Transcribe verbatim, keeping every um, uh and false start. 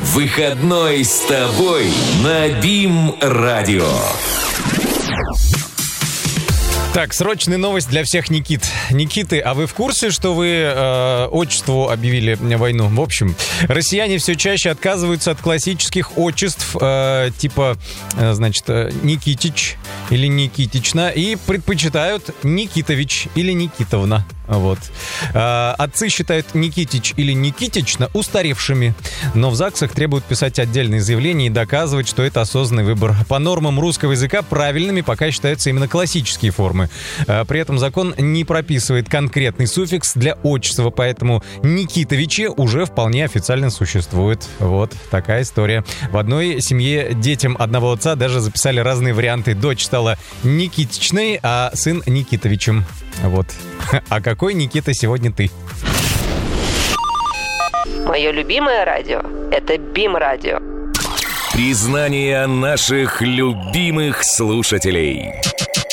Выходной с тобой на БИМ-радио. Так, срочная новость для всех Никит. Никиты, а вы в курсе, что вы э, отчеству объявили войну? В общем, россияне все чаще отказываются от классических отчеств, э, типа, э, значит, Никитич или Никитична, и предпочитают Никитович или Никитовна. Вот. Э, отцы считают Никитич или Никитична устаревшими, но в ЗАГСах требуют писать отдельные заявления и доказывать, что это осознанный выбор. По нормам русского языка правильными пока считаются именно классические формы. При этом закон не прописывает конкретный суффикс для отчества, поэтому Никитовичи уже вполне официально существуют. Вот такая история. В одной семье детям одного отца даже записали разные варианты. Дочь стала Никитичной, а сын Никитовичем. Вот. А какой Никита сегодня ты? Мое любимое радио — это БИМ-радио. Признание наших любимых слушателей.